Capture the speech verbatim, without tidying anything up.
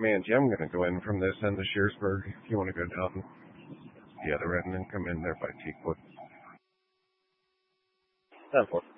Manji, I'm going to go in from this end of Shearsburg. If you want to go down the other end and come in there by Teakwood. ten four.